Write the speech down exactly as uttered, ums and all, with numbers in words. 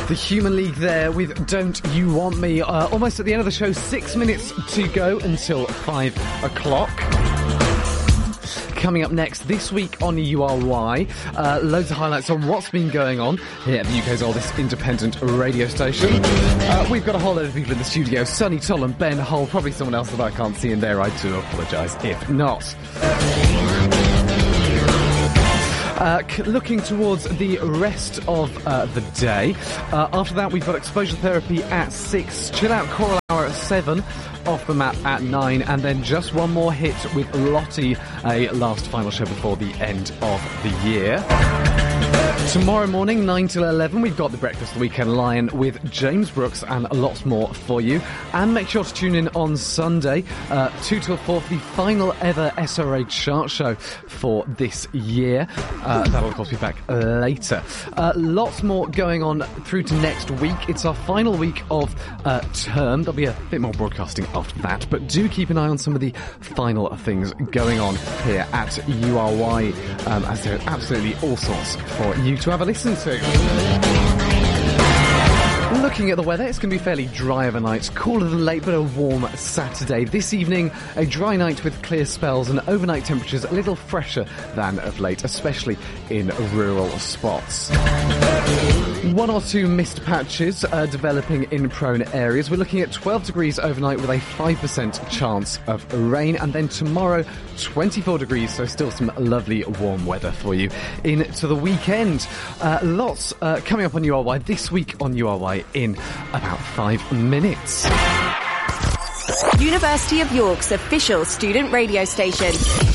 The Human League there with Don't You Want Me. Uh, almost at the end of the show, six minutes to go until five o'clock. Coming up next, this week on U R Y, uh, loads of highlights on what's been going on here at the U K's oldest independent radio station. Uh, we've got a whole load of people in the studio. Sonny Toll, Ben Hull, probably someone else that I can't see in there. I do apologise if not. Uh, c- looking towards the rest of uh, the day. Uh, after that, we've got exposure therapy at six, chill out choral hour at seven, off the map at nine, and then just one more hit with Lottie, a last final show before the end of the year. Tomorrow morning, nine till eleven, we've got the Breakfast Weekend Lion with James Brooks and lots more for you. And make sure to tune in on Sunday, uh, two till four, for the final ever S R H chart show for this year. Uh, that'll, of course, be back later. Uh, lots more going on through to next week. It's our final week of uh, term. There'll be a bit more broadcasting after that, but do keep an eye on some of the final things going on here at U R Y, um, as there are absolutely all sorts for you to have a listen to. Looking at the weather, it's going to be fairly dry of a night, cooler than late, but a warm Saturday. This evening, a dry night with clear spells and overnight temperatures a little fresher than of late, especially in rural spots. One or two mist patches uh, developing in prone areas. We're looking at twelve degrees overnight with a five percent chance of rain. And then tomorrow, twenty-four degrees, so still some lovely warm weather for you into the weekend. Uh, lots uh, coming up on U R Y this week on U R Y in about five minutes. University of York's official student radio station.